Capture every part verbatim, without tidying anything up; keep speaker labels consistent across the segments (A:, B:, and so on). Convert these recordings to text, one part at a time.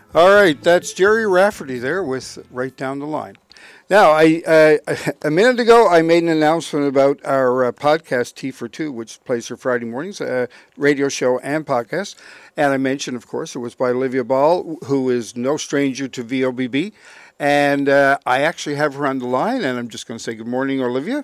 A: All right, that's Jerry Rafferty there with Right Down the Line. Now, I uh, a minute ago I made an announcement about our uh, podcast T for Two, which plays for Friday mornings, a uh, radio show and podcast. And I mentioned, of course, it was by Olivia Ball, who is no stranger to V O B B. And uh, I actually have her on the line, and I'm just going to say good morning, Olivia.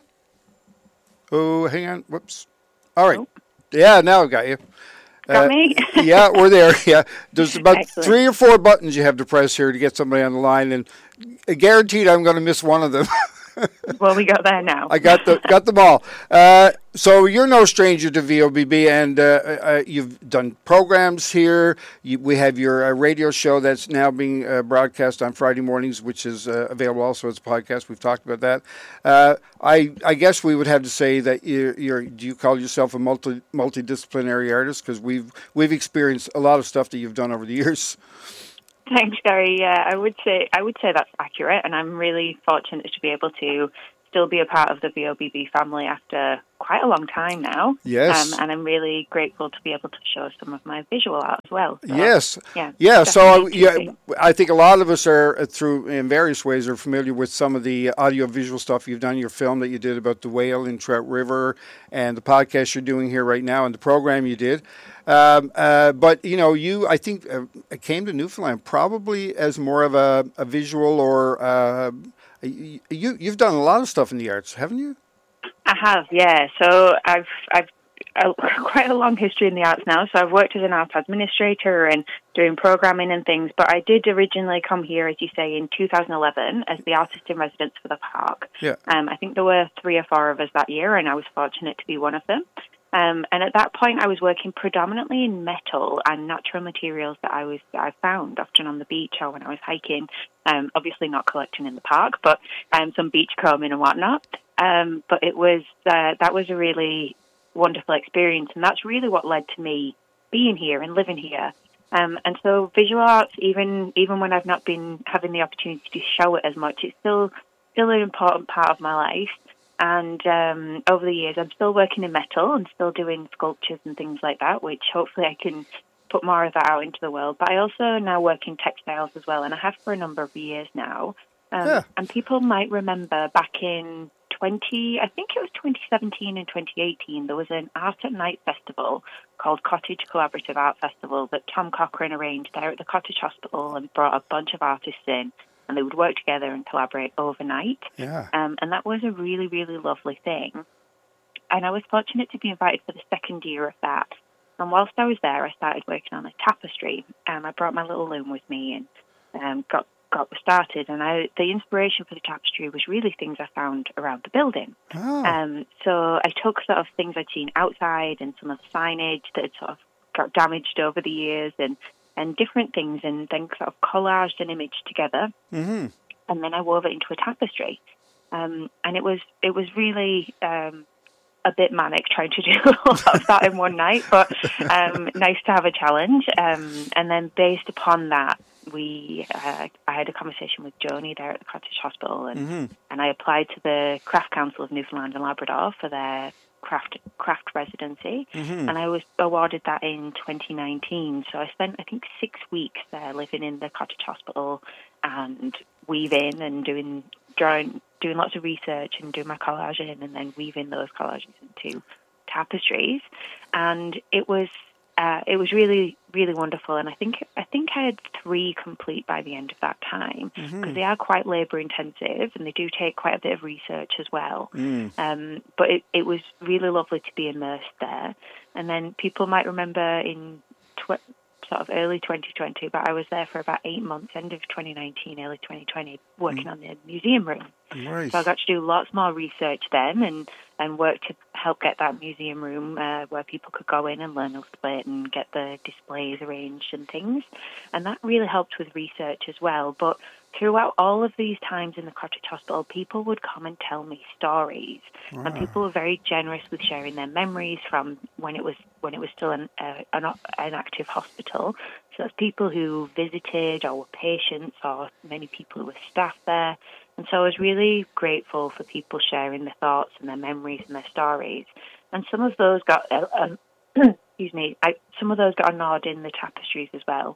A: Oh, hang on. Whoops. All right.
B: Oh.
A: Yeah, now I've got you.
B: Got
A: Uh,
B: me?
A: yeah, we're there. Yeah, there's about
B: Excellent.
A: three or four buttons you have to press here to get somebody on the line, and guaranteed I'm going to miss one of them.
B: Well, we got there now.
A: I got the got them all. Uh, so you're no stranger to V O B B, and uh, uh, you've done programs here. You, we have your uh, radio show that's now being uh, broadcast on Friday mornings, which is uh, available also as a podcast. We've talked about that. Uh, I I guess we would have to say that you're, you're do you call yourself a multi multidisciplinary artist? Because we've we've experienced a lot of stuff that you've done over the years.
B: Thanks, Gary. Yeah, I would say I would say that's accurate, and I'm really fortunate to be able to still be a part of the V O B B family after quite a long time now.
A: Yes.
B: Um, and I'm really grateful to be able to show some of my visual art as well. So,
A: yes.
B: Yeah.
A: Yeah. So yeah,
B: things.
A: I think a lot of us are uh, through in various ways are familiar with some of the audio visual stuff you've done. Your film that you did about the whale in Trout River, and the podcast you're doing here right now, and the program you did. Um, uh, but you know, you I think uh, came to Newfoundland probably as more of a, a visual or uh, you you've done a lot of stuff in the arts, haven't you?
B: I have, yeah. So I've I've uh, quite a long history in the arts now. So I've worked as an art administrator and doing programming and things. But I did originally come here, as you say, in two thousand eleven as the artist in residence for the park.
A: Yeah.
B: Um, I think there were three or four of us that year, and I was fortunate to be one of them. Um, and at that point, I was working predominantly in metal and natural materials that I was that I found often on the beach or when I was hiking. Um, obviously, not collecting in the park, but um, some beach combing and whatnot. Um, but it was uh, that was a really wonderful experience, and that's really what led to me being here and living here. Um, and so, visual arts, even even when I've not been having the opportunity to show it as much, it's still still an important part of my life. And um, over the years, I'm still working in metal and still doing sculptures and things like that, which hopefully I can put more of that out into the world. But I also now work in textiles as well, and I have for a number of years now. Um,
A: yeah.
B: And people might remember back in twenty, I think it was twenty seventeen and twenty eighteen, there was an Art at Night festival called Cottage Collaborative Art Festival that Tom Cochrane arranged there at the Cottage Hospital and brought a bunch of artists in. And they would work together and collaborate overnight.
A: Yeah.
B: Um, and that was a really, really lovely thing. And I was fortunate to be invited for the second year of that. And whilst I was there, I started working on a tapestry. Um, I brought my little loom with me and um, got got started. And I, the inspiration for the tapestry was really things I found around the building.
A: Oh.
B: Um, so I took sort of things I'd seen outside and some of the signage that had sort of got damaged over the years and and different things, and then sort of collaged an image together,
A: mm-hmm.
B: and then I wove it into a tapestry. Um, and it was it was really um, a bit manic trying to do a lot of that in one night, but um, nice to have a challenge. Um, and then based upon that, we uh, I had a conversation with Joni there at the Cottage Hospital, and
A: mm-hmm.
B: and I applied to the Craft Council of Newfoundland and Labrador for their craft craft residency,
A: mm-hmm.
B: and I was awarded that in twenty nineteen. So I spent, I think, six weeks there living in the Cottage Hospital and weaving and doing drawing, doing lots of research and doing my collaging, and then weaving those collages into tapestries. And it was uh, it was really really wonderful. And I think I think I had three complete by the end of that time, because
A: mm-hmm.
B: they are quite labour intensive and they do take quite a bit of research as well.
A: Mm.
B: Um, but it, it was really lovely to be immersed there. And then people might remember in tw- sort of early twenty twenty, but I was there for about eight months, end of twenty nineteen, early twenty twenty, working mm. on the museum room.
A: Nice.
B: So I got to do lots more research then and, and work to help get that museum room uh, where people could go in and learn a little bit and get the displays arranged and things. And that really helped with research as well. But throughout all of these times in the Cottage Hospital, people would come and tell me stories. Wow. And people were very generous with sharing their memories from when it was when it was still an, uh, an, an active hospital. So that's people who visited or were patients or many people who were staff there. And so I was really grateful for people sharing their thoughts and their memories and their stories. And some of those got, uh, um, excuse me, I, some of those got a nod in the tapestries as well.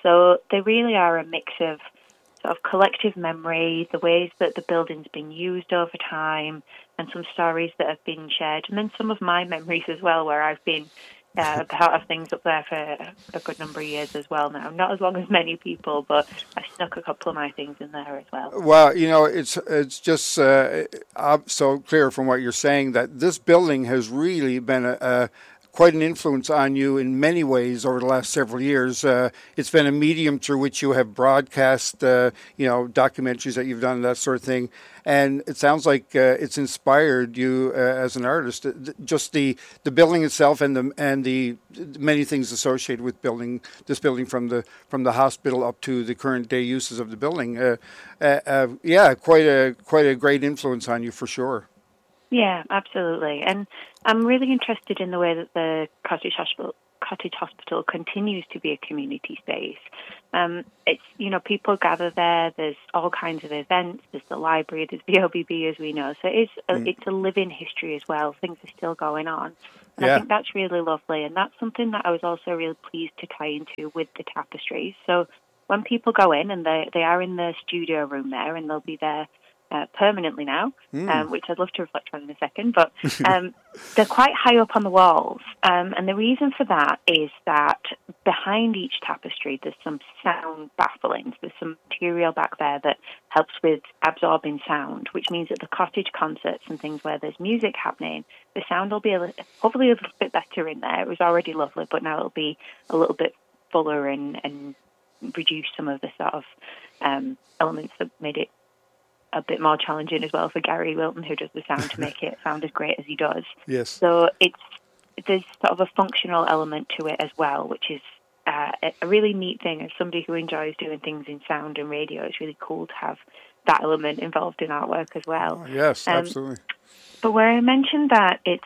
B: So they really are a mix of sort of collective memory, the ways that the building's been used over time, and some stories that have been shared, and then some of my memories as well, where I've been uh, part of things up there for a good number of years as well now. Not as long as many people, but I snuck a couple of my things in there as well.
A: Well, you know, it's it's just uh, so clear from what you're saying that this building has really been a, a quite an influence on you in many ways over the last several years. Uh, it's been a medium through which you have broadcast, uh, you know, documentaries that you've done, that sort of thing. And it sounds like uh, it's inspired you uh, as an artist. Just the, the building itself and the and the many things associated with building this building, from the from the hospital up to the current day uses of the building. Uh, uh, uh, yeah, quite a quite a great influence on you for sure.
B: Yeah, absolutely. And I'm really interested in the way that the Cottage Hospital, Cottage Hospital continues to be a community space. Um, it's, you know, people gather there, there's all kinds of events, there's the library, there's the O B B, as we know. So it's a, mm. it's a living history as well. Things are still going on. And yeah. I think that's really lovely. And that's something that I was also really pleased to tie into with the tapestries. So when people go in, and they, they are in the studio room there, and they'll be there Uh, permanently now, mm. um, which I'd love to reflect on in a second, but um, they're quite high up on the walls. Um, and the reason for that is that behind each tapestry, there's some sound bafflings. There's some material back there that helps with absorbing sound, which means that the cottage concerts and things where there's music happening, the sound will be a little, hopefully a little bit better in there. It was already lovely, but now it'll be a little bit fuller and, and reduce some of the sort of um, elements that made it a bit more challenging as well for Gary Wilton, who does the sound, to make it sound as great as he does.
A: Yes.
B: So it's there's sort of a functional element to it as well, which is uh, a really neat thing. As somebody who enjoys doing things in sound and radio, it's really cool to have that element involved in artwork as well.
A: Oh, yes, um, absolutely.
B: But where I mentioned that it's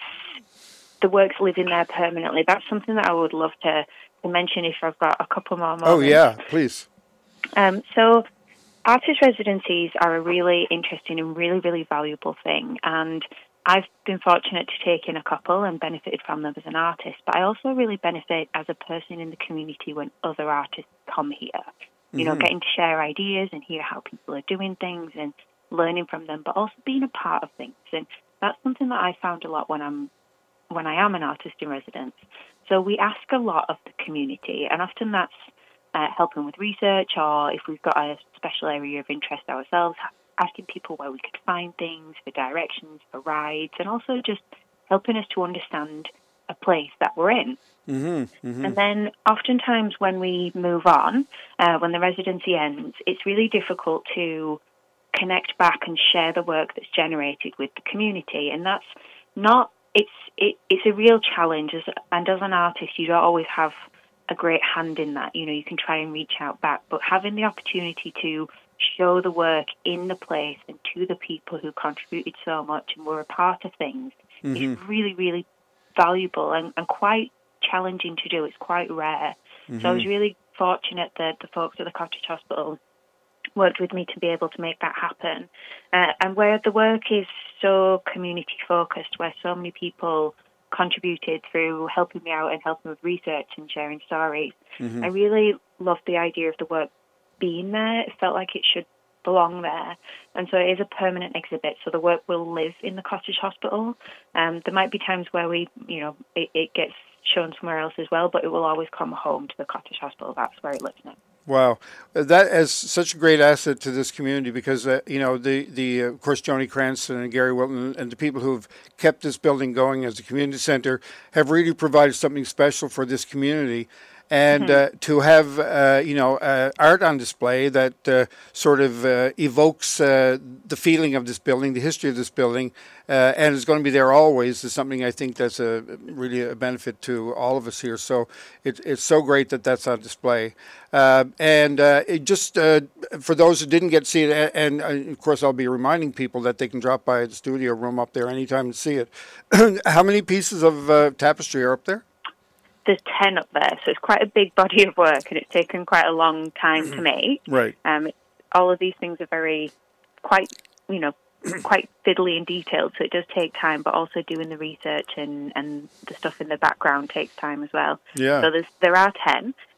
B: the works live in there permanently, that's something that I would love to, to mention if I've got a couple more moments.
A: Oh, yeah, please.
B: Um, so artist residencies are a really interesting and really, really valuable thing. And I've been fortunate to take in a couple and benefited from them as an artist. But I also really benefit as a person in the community when other artists come here. You mm-hmm. know, getting to share ideas and hear how people are doing things and learning from them, but also being a part of things. And that's something that I found a lot when I'm when I am an artist in residence. So we ask a lot of the community, and often that's Uh, helping with research, or if we've got a special area of interest ourselves, asking people where we could find things, for directions, for rides, and also just helping us to understand a place that we're in.
A: Mm-hmm, mm-hmm.
B: And then oftentimes when we move on, uh, when the residency ends, it's really difficult to connect back and share the work that's generated with the community. And that's not, it's it, it's a real challenge. As, and as an artist, you don't always have a great hand in that. You know, you can try and reach out back, but having the opportunity to show the work in the place and to the people who contributed so much and were a part of things mm-hmm. is really, really valuable and, and quite challenging to do. It's quite rare. Mm-hmm. So I was really fortunate that the folks at the Cottage Hospital worked with me to be able to make that happen. Uh, and where the work is so community focused, where so many people contributed through helping me out and helping with research and sharing stories. Mm-hmm. I really loved the idea of the work being there. It felt like it should belong there. And so it is a permanent exhibit, so the work will live in the Cottage Hospital. Um, there might be times where we, you know, it, it gets shown somewhere else as well, but it will always come home to the Cottage Hospital. That's where it lives now.
A: Wow, that is such a great asset to this community because, uh, you know, the, the uh, of course, Joni Cranston and Gary Wilton and the people who have kept this building going as a community center have really provided something special for this community. And uh, to have, uh, you know, uh, art on display that uh, sort of uh, evokes uh, the feeling of this building, the history of this building, uh, and is going to be there always is something I think that's a really a benefit to all of us here. So it, it's so great that that's on display. Uh, and uh, it just uh, for those who didn't get to see it, and, and of course I'll be reminding people that they can drop by the studio room up there anytime to see it. How many pieces of uh, tapestry are up there?
B: There's ten up there, so it's quite a big body of work, and it's taken quite a long time to make.
A: Right.
B: Um, all of these things are very, quite, you know, quite fiddly and detailed, so it does take time, but also doing the research and, and the stuff in the background takes time as well.
A: Yeah.
B: So there's there are ten.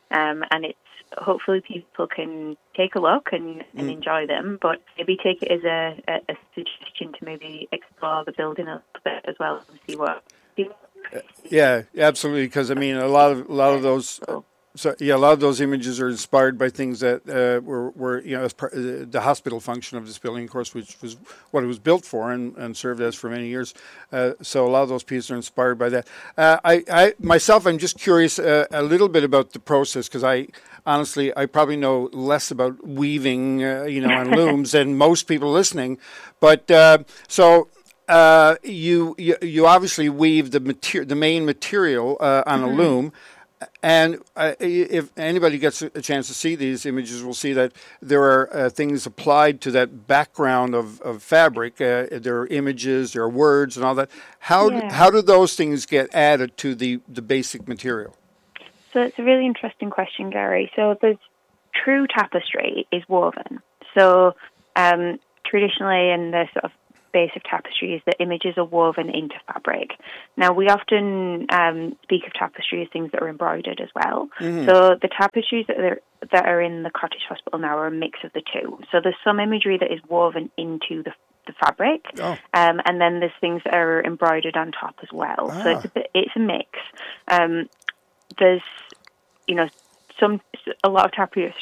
B: um, and it's hopefully people can take a look and, and mm. enjoy them, but maybe take it as a, a, a suggestion to maybe explore the building a little bit as well and see what. See what
A: yeah, absolutely. Because I mean, a lot of a lot of those. Uh, So yeah, a lot of those images are inspired by things that uh, were, were, you know, as part, uh, the hospital function of this building, of course, which was what it was built for and, and served as for many years. Uh, so a lot of those pieces are inspired by that. Uh, I, I myself, I'm just curious uh, a little bit about the process because I honestly, I probably know less about weaving, uh, you know, on looms than most people listening. But uh, so. Uh, you, you you obviously weave the mater- the main material uh, on mm-hmm. a loom. And uh, if anybody gets a chance to see these images, will see that there are uh, things applied to that background of, of fabric. Uh, there are images, there are words and all that. How, yeah. do, how do those things get added to the, the basic material?
B: So it's a really interesting question, Gary. So the true tapestry is woven. So um, traditionally in the sort of base of tapestry is that images are woven into fabric. Now, we often um, speak of tapestry as things that are embroidered as well. Mm-hmm. So the tapestries that are, that are in the Cottage Hospital now are a mix of the two. So there's some imagery that is woven into the, the fabric, oh. um, and then there's things that are embroidered on top as well. Ah. So it's a, bit, it's a mix. Um, there's, you know, some a lot of tapestry